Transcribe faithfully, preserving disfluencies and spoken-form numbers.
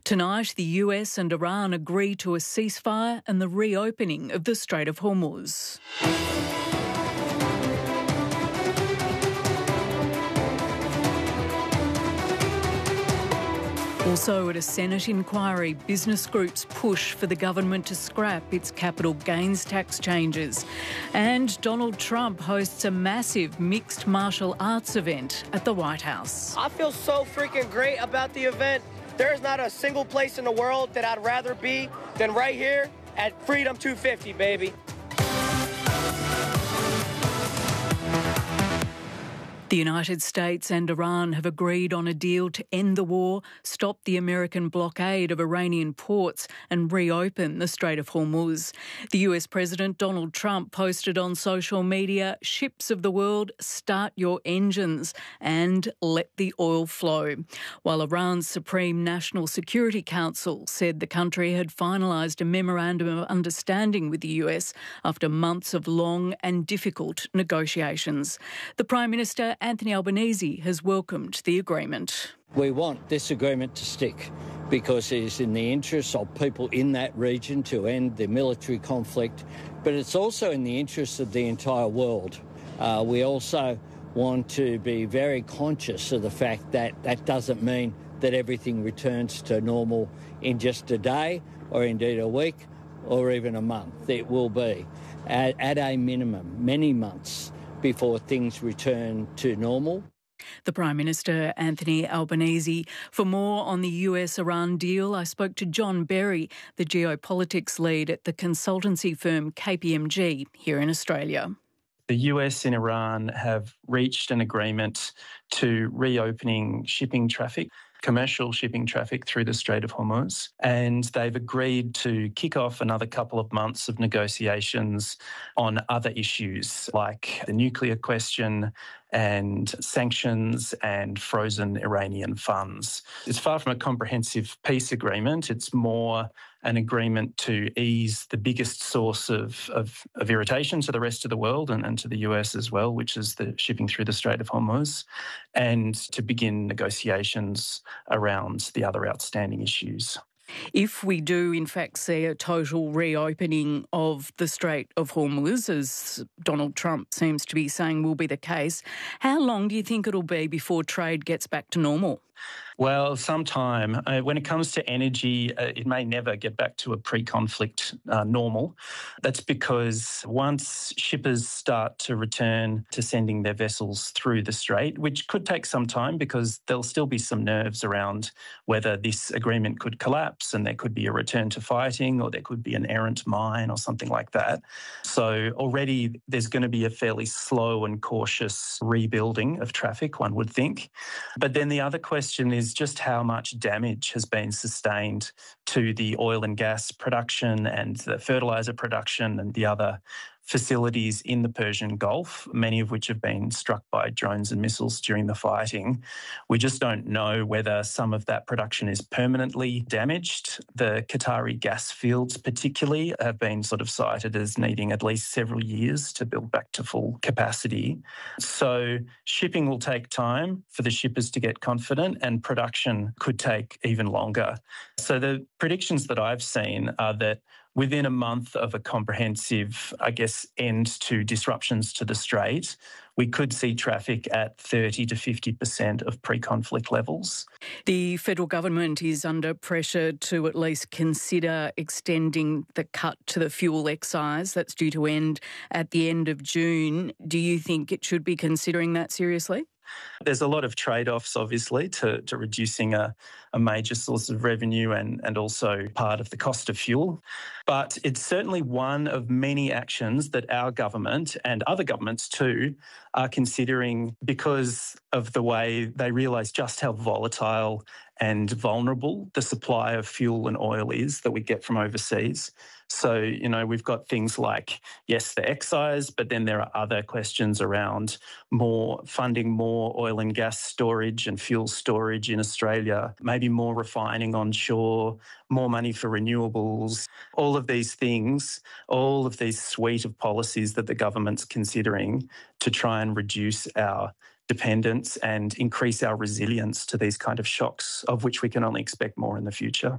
Tonight, the U S and Iran agree to a ceasefire and the reopening of the Strait of Hormuz. Also at a Senate inquiry, business groups push for the government to scrap its capital gains tax changes. And Donald Trump hosts a massive mixed martial arts event at the White House. I feel so freaking great about the event. There's not a single place in the world that I'd rather be than right here at Freedom two fifty, baby. The United States and Iran have agreed on a deal to end the war, stop the American blockade of Iranian ports and reopen the Strait of Hormuz. The U S President Donald Trump posted on social media, "Ships of the world, start your engines and let the oil flow." While Iran's Supreme National Security Council said the country had finalised a memorandum of understanding with the U S after months of long and difficult negotiations. The Prime Minister Anthony Albanese has welcomed the agreement. We want this agreement to stick because it is in the interests of people in that region to end the military conflict, but it's also in the interests of the entire world. Uh, we also want to be very conscious of the fact that that doesn't mean that everything returns to normal in just a day or indeed a week or even a month. It will be, at, at a minimum, many months before things return to normal. The Prime Minister, Anthony Albanese. For more on the U S-Iran deal, I spoke to John Berry, the geopolitics lead at the consultancy firm K P M G here in Australia. The U S and Iran have reached an agreement to reopening shipping traffic, commercial shipping traffic through the Strait of Hormuz, and they've agreed to kick off another couple of months of negotiations on other issues like the nuclear question and sanctions and frozen Iranian funds. It's far from a comprehensive peace agreement. It's more an agreement to ease the biggest source of, of, of irritation to the rest of the world and, and to the U S as well, which is the shipping through the Strait of Hormuz, and to begin negotiations around the other outstanding issues. If we do, in fact, see a total reopening of the Strait of Hormuz, as Donald Trump seems to be saying will be the case, how long do you think it'll be before trade gets back to normal? Well, sometime. Uh, when it comes to energy, uh, it may never get back to a pre-conflict uh, normal. That's because once shippers start to return to sending their vessels through the strait, which could take some time because there'll still be some nerves around whether this agreement could collapse and there could be a return to fighting or there could be an errant mine or something like that. So already there's going to be a fairly slow and cautious rebuilding of traffic, one would think. But then the other question is just how much damage has been sustained to the oil and gas production and the fertiliser production and the other facilities in the Persian Gulf, many of which have been struck by drones and missiles during the fighting. We just don't know whether some of that production is permanently damaged. The Qatari gas fields particularly have been sort of cited as needing at least several years to build back to full capacity. So shipping will take time for the shippers to get confident, and production could take even longer. So the predictions that I've seen are that within a month of a comprehensive, I guess, end to disruptions to the strait, we could see traffic at thirty to fifty percent of pre-conflict levels. The federal government is under pressure to at least consider extending the cut to the fuel excise that's due to end at the end of June. Do you think it should be considering that seriously? There's a lot of trade-offs, obviously, to, to reducing a, a major source of revenue and, and also part of the cost of fuel. But it's certainly one of many actions that our government and other governments too are considering because of the way they realise just how volatile and vulnerable the supply of fuel and oil is that we get from overseas. So, you know, we've got things like, yes, the excise, but then there are other questions around more funding more oil and gas storage and fuel storage in Australia, maybe more refining onshore, more money for renewables, all of these things, all of these suite of policies that the government's considering to try and reduce our dependence and increase our resilience to these kind of shocks, of which we can only expect more in the future.